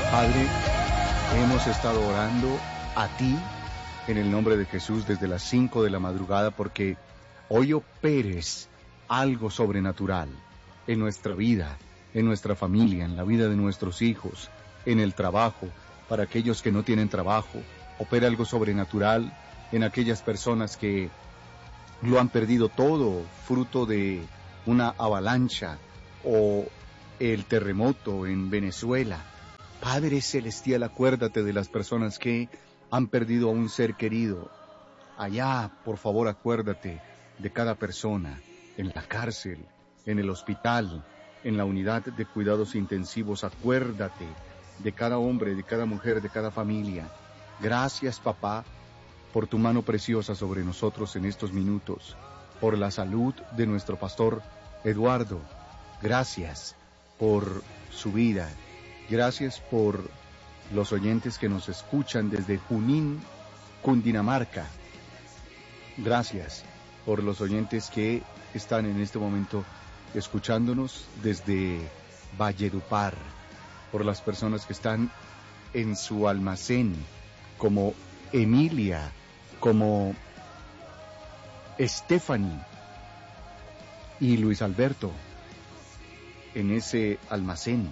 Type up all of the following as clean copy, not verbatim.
Padre, hemos estado orando a ti en el nombre de Jesús desde las 5 de la madrugada porque hoy operes algo sobrenatural en nuestra vida, en nuestra familia, en la vida de nuestros hijos, en el trabajo, para aquellos que no tienen trabajo. Opera algo sobrenatural en aquellas personas que lo han perdido todo, fruto de una avalancha o el terremoto en Venezuela. Padre Celestial, acuérdate de las personas que han perdido a un ser querido. Allá, por favor, acuérdate de cada persona, en la cárcel, en el hospital, en la unidad de cuidados intensivos. Acuérdate de cada hombre, de cada mujer, de cada familia. Gracias, papá, por tu mano preciosa sobre nosotros en estos minutos, por la salud de nuestro pastor Eduardo. Gracias por su vida. Gracias por los oyentes que nos escuchan desde Junín, Cundinamarca. Gracias por los oyentes que están en este momento escuchándonos desde Valledupar, por las personas que están en su almacén, como Emilia, como Stephanie y Luis Alberto, en ese almacén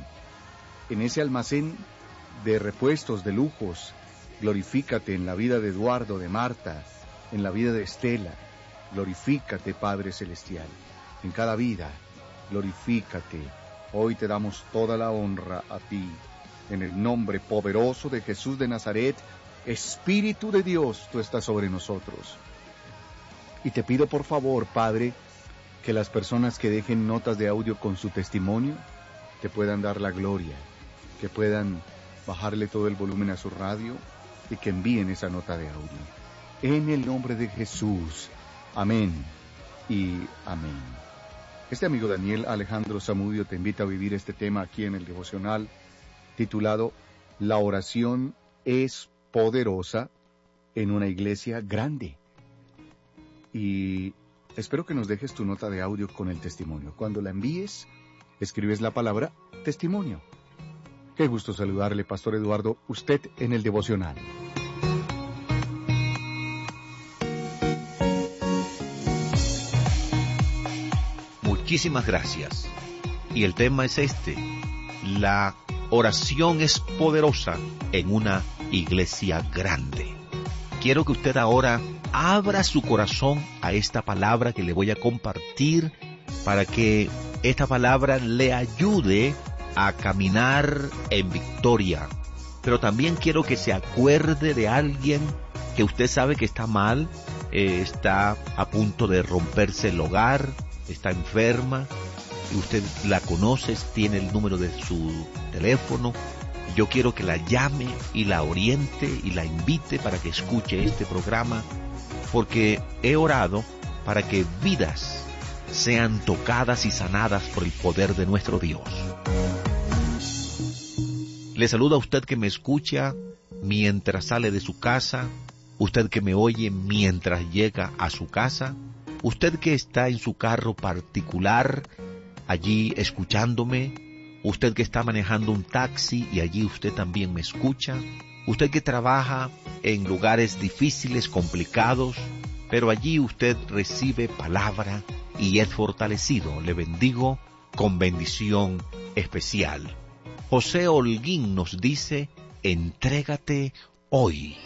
de repuestos, de lujos. Glorifícate en la vida de Eduardo, de Marta, en la vida de Estela. Glorifícate, Padre Celestial, en cada vida. Glorifícate. Hoy te damos toda la honra a ti, en el nombre poderoso de Jesús de Nazaret. Espíritu de Dios, tú estás sobre nosotros. Y te pido por favor, Padre, que las personas que dejen notas de audio con su testimonio te puedan dar la gloria, que puedan bajarle todo el volumen a su radio y que envíen esa nota de audio. En el nombre de Jesús. Amén y amén. Este amigo Daniel Alejandro Zamudio te invita a vivir este tema aquí en el devocional titulado La oración es poderosa en una iglesia grande. Y espero que nos dejes tu nota de audio con el testimonio. Cuando la envíes, escribes la palabra testimonio. Qué gusto saludarle, Pastor Eduardo, usted en el devocional. Muchísimas gracias. Y el tema es este: la oración es poderosa en una iglesia grande. Quiero que usted ahora abra su corazón a esta palabra que le voy a compartir para que esta palabra le ayude a caminar en victoria. Pero también quiero que se acuerde de alguien que usted sabe que está mal, está a punto de romperse el hogar, está enferma, y usted la conoce, tiene el número de su teléfono. Yo quiero que la llame y la oriente y la invite para que escuche este programa, porque he orado para que vidas sean tocadas y sanadas por el poder de nuestro Dios. Le saluda a usted que me escucha mientras sale de su casa, usted que me oye mientras llega a su casa, usted que está en su carro particular, allí escuchándome, usted que está manejando un taxi y allí usted también me escucha, usted que trabaja en lugares difíciles, complicados, pero allí usted recibe palabra y es fortalecido. Le bendigo con bendición especial. José Holguín nos dice: entrégate hoy.